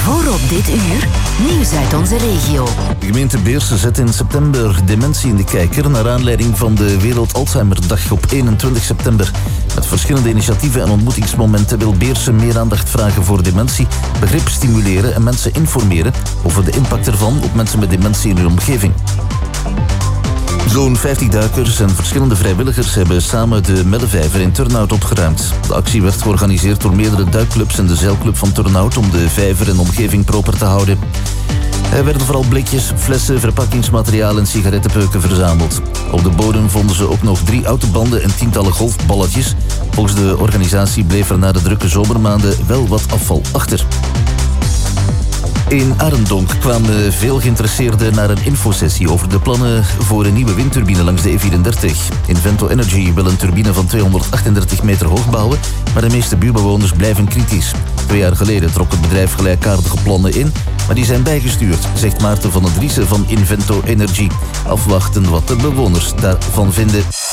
Hoor op dit uur nieuws uit onze regio. De gemeente Beersen zet in september dementie in de kijker naar aanleiding van de Wereld Alzheimerdag op 21 september. Met verschillende initiatieven en ontmoetingsmomenten wil Beersen meer aandacht vragen voor dementie, begrip stimuleren en mensen informeren over de impact ervan op mensen met dementie in hun omgeving. Zo'n 50 duikers en verschillende vrijwilligers hebben samen de Mellevijver in Turnhout opgeruimd. De actie werd georganiseerd door meerdere duikclubs en de zeilclub van Turnhout om de vijver en omgeving proper te houden. Er werden vooral blikjes, flessen, verpakkingsmateriaal en sigarettenpeuken verzameld. Op de bodem vonden ze ook nog 3 autobanden en tientallen golfballetjes. Volgens de organisatie bleef er na de drukke zomermaanden wel wat afval achter. In Arendonk kwamen veel geïnteresseerden naar een infosessie over de plannen voor een nieuwe windturbine langs de E34. Invento Energy wil een turbine van 238 meter hoog bouwen, maar de meeste buurbewoners blijven kritisch. 2 jaar geleden trok het bedrijf gelijkaardige plannen in, maar die zijn bijgestuurd, zegt Maarten van den Driessen van Invento Energy. Afwachten wat de bewoners daarvan vinden.